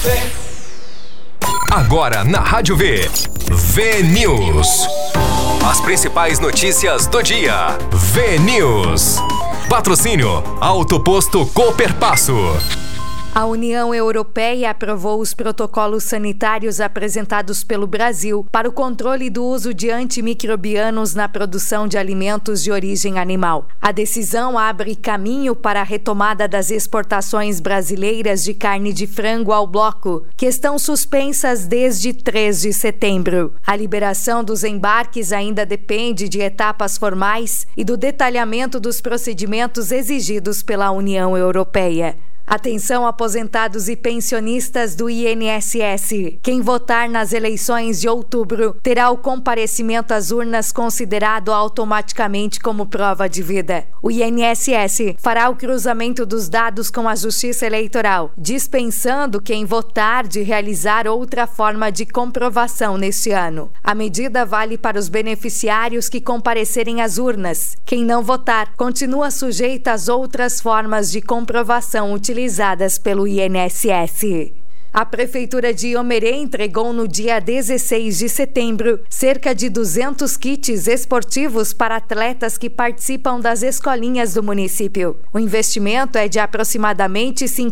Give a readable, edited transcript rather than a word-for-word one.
Agora na Rádio V, V-News. As principais notícias do dia. V-News. Patrocínio Autoposto Cooperpasso. A União Europeia aprovou os protocolos sanitários apresentados pelo Brasil para o controle do uso de antimicrobianos na produção de alimentos de origem animal. A decisão abre caminho para a retomada das exportações brasileiras de carne de frango ao bloco, que estão suspensas desde 3 de setembro. A liberação dos embarques ainda depende de etapas formais e do detalhamento dos procedimentos exigidos pela União Europeia. Atenção, aposentados e pensionistas do INSS. Quem votar nas eleições de outubro terá o comparecimento às urnas considerado automaticamente como prova de vida. O INSS fará o cruzamento dos dados com a Justiça Eleitoral, dispensando quem votar de realizar outra forma de comprovação neste ano. A medida vale para os beneficiários que comparecerem às urnas. Quem não votar continua sujeito às outras formas de comprovação utilizadas pelo INSS. A Prefeitura de Iomerê entregou no dia 16 de setembro cerca de 200 kits esportivos para atletas que participam das escolinhas do município. O investimento é de aproximadamente